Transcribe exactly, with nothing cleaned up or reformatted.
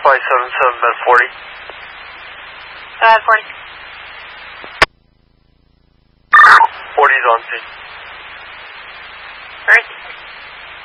five seven seven at forty. Uh, forty. forty's on scene. Where is he?